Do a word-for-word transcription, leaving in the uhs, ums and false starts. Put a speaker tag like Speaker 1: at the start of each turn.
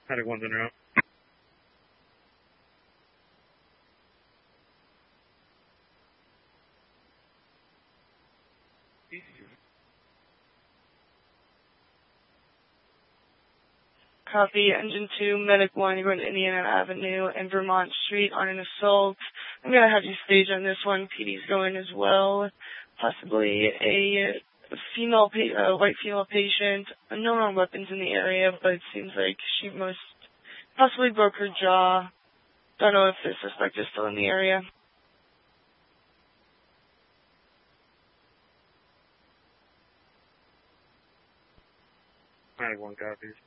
Speaker 1: Medic one's in route.
Speaker 2: Copy. Engine two, Medic one, you're going to Indiana Avenue and Vermont Street on an assault. I'm going to have you stage on this one. P D's going as well. Possibly a female, pa- uh, white female patient. No known weapons in the area, but it seems like she most possibly broke her jaw. Don't know if the suspect is still in the area.
Speaker 1: Medic one copies.